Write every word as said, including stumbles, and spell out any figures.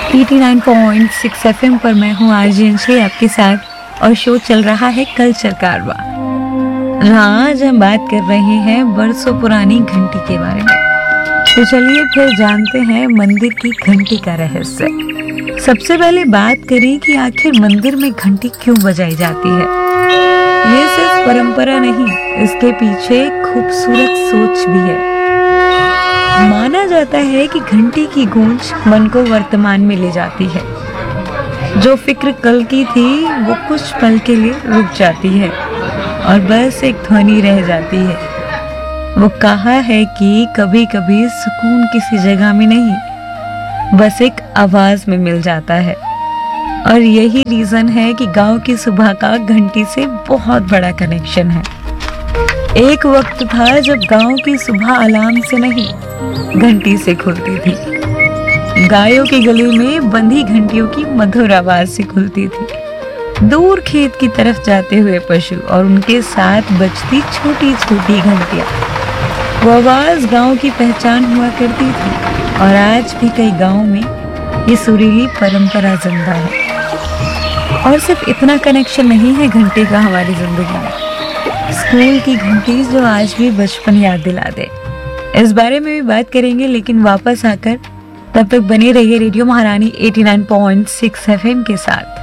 Eighty nine point six FM पर मैं हूँ आरजे अंशली आपके साथ और शो चल रहा है कल्चर कारवा। आज हम बात कर रहे हैं बरसों पुरानी घंटी के बारे में। तो चलिए फिर जानते हैं मंदिर की घंटी का रहस्य। सबसे पहले बात करें कि आखिर मंदिर में घंटी क्यों बजाई जाती है। ये सिर्फ परंपरा नहीं, इसके पीछे एक खूबसूरत सोच भी है। माना जाता है कि घंटी की गूंज मन को वर्तमान में ले जाती है। जो फिक्र कल की थी वो कुछ पल के लिए रुक जाती है और बस एक ध्वनि रह जाती है। वो कहा है कि कभी कभी सुकून किसी जगह में नहीं, बस एक आवाज में मिल जाता है। और यही रीजन है कि गांव की सुबह का घंटी से बहुत बड़ा कनेक्शन है। एक वक्त था जब गांव की सुबह अलार्म से नहीं, घंटी से खुलती थी। गायों की गली में बंधी घंटियों की मधुर आवाज से खुलती थी। दूर खेत की तरफ जाते हुए पशु और उनके साथ बजती छोटी छोटी घंटियां, वो आवाज गांव की पहचान हुआ करती थी। और आज भी कई गांव में ये सुरीली परंपरा जिंदा है। और सिर्फ इतना कनेक्शन नहीं है घंटे का हमारी जिंदगी में। स्कूल की घंटी जो आज भी बचपन याद दिला दे, इस बारे में भी बात करेंगे। लेकिन वापस आकर तब तक बने रहिए रेडियो महारानी eighty nine point six FM के साथ।